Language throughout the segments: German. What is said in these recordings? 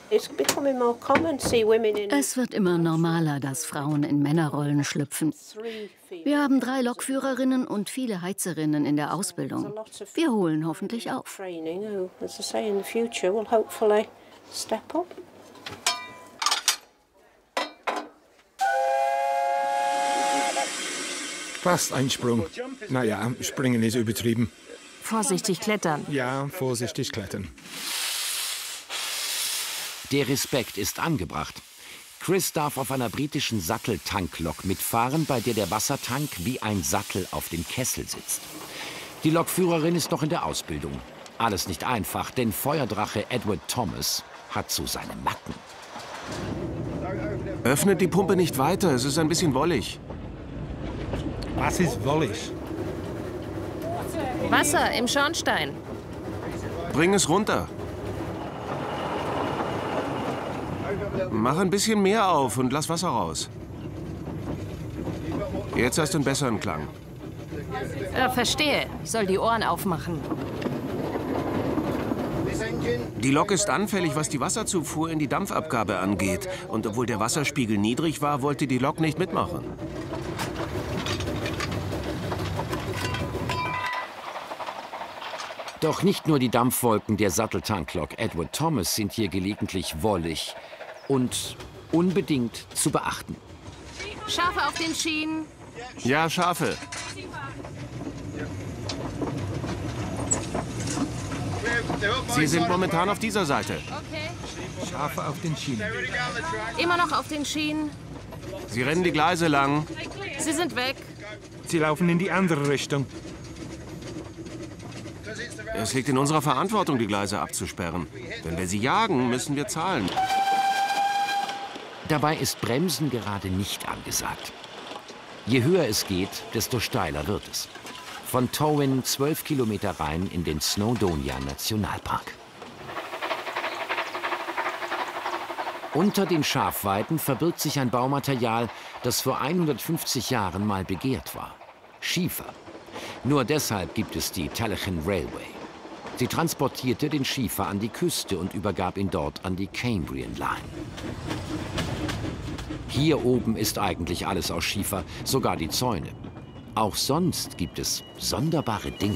Es wird immer normaler, dass Frauen in Männerrollen schlüpfen. Wir haben 3 Lokführerinnen und viele Heizerinnen in der Ausbildung. Wir holen hoffentlich auf. Fast ein Sprung. Naja, springen ist übertrieben. Vorsichtig klettern. Ja, vorsichtig klettern. Der Respekt ist angebracht. Chris darf auf einer britischen Satteltanklok mitfahren, bei der der Wassertank wie ein Sattel auf dem Kessel sitzt. Die Lokführerin ist noch in der Ausbildung. Alles nicht einfach, denn Feuerdrache Edward Thomas hat so seine Macken. Öffnet die Pumpe nicht weiter, es ist ein bisschen wollig. Was ist wollig? Wasser im Schornstein. Bring es runter. Mach ein bisschen mehr auf und lass Wasser raus. Jetzt hast du einen besseren Klang. Verstehe. Ich soll die Ohren aufmachen. Die Lok ist anfällig, was die Wasserzufuhr in die Dampfabgabe angeht. Und obwohl der Wasserspiegel niedrig war, wollte die Lok nicht mitmachen. Doch nicht nur die Dampfwolken der Satteltanklok Edward Thomas sind hier gelegentlich wollig und unbedingt zu beachten. Schafe auf den Schienen. Ja, Schafe. Sie sind momentan auf dieser Seite. Okay. Schafe auf den Schienen. Immer noch auf den Schienen. Sie rennen die Gleise lang. Sie sind weg. Sie laufen in die andere Richtung. Es liegt in unserer Verantwortung, die Gleise abzusperren. Wenn wir sie jagen, müssen wir zahlen. Dabei ist Bremsen gerade nicht angesagt. Je höher es geht, desto steiler wird es. Von Towin 12 Kilometer rein in den Snowdonia Nationalpark. Unter den Schafweiden verbirgt sich ein Baumaterial, das vor 150 Jahren mal begehrt war. Schiefer. Nur deshalb gibt es die Tallaght Railway. Sie transportierte den Schiefer an die Küste und übergab ihn dort an die Cambrian Line. Hier oben ist eigentlich alles aus Schiefer, sogar die Zäune. Auch sonst gibt es sonderbare Dinge.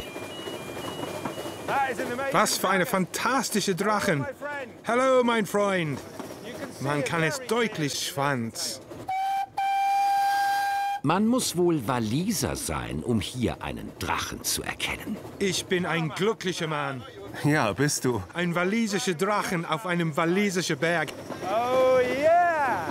Was für eine fantastische Drachen. Hallo, mein Freund. Man kann es deutlich Schwanz. Man muss wohl Waliser sein, um hier einen Drachen zu erkennen. Ich bin ein glücklicher Mann. Ja, bist du. Ein walisischer Drachen auf einem walisischen Berg. Oh yeah!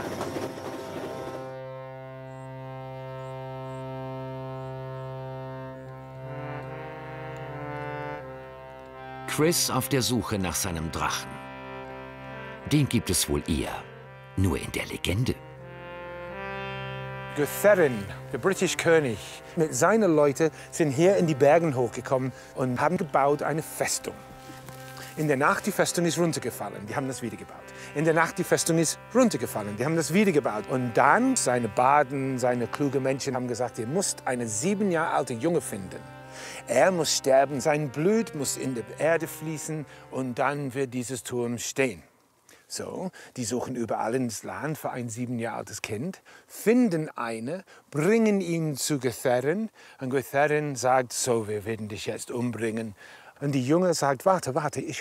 Chris auf der Suche nach seinem Drachen. Den gibt es wohl eher nur in der Legende. Gwytherin, der britische König, mit seinen Leuten sind hier in die Berge hochgekommen und haben gebaut eine Festung. In der Nacht die Festung ist runtergefallen, die haben das wieder gebaut. In der Nacht die Festung ist runtergefallen, die haben das wieder gebaut. Und dann seine Baden, seine klugen Menschen haben gesagt, ihr müsst einen 7 Jahre alten Junge finden. Er muss sterben, sein Blut muss in die Erde fließen und dann wird dieses Turm stehen. So, die suchen überall ins Land für ein 7 Jahre altes Kind, finden eine, bringen ihn zu Gwytherin. Und Gwytherin sagt, so, wir werden dich jetzt umbringen. Und die Junge sagt, warte,